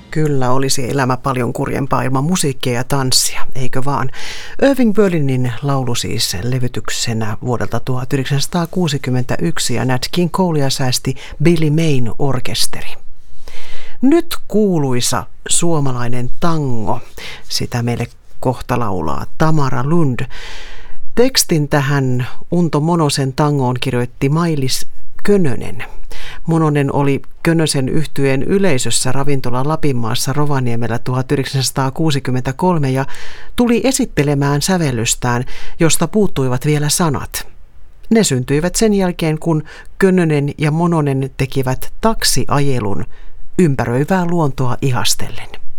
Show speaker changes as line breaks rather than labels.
Kyllä olisi elämä paljon kurjempaa ilman musiikkia ja tanssia, eikö vaan? Irving Berlinin laulu siis levytyksenä vuodelta 1961 ja Nat King Colea säästi Billy Mayn orkesteri. Nyt kuuluisa suomalainen tango, sitä meille kohta laulaa Tamara Lund. Tekstin tähän Unto Monosen tangoon kirjoitti Mailis Könönen. Mononen oli Könösen yhtyeen yleisössä ravintola Lapinmaassa Rovaniemellä 1963 ja tuli esittelemään sävellystään, josta puuttuivat vielä sanat. Ne syntyivät sen jälkeen, kun Könönen ja Mononen tekivät taksiajelun ympäröivää luontoa ihastellen.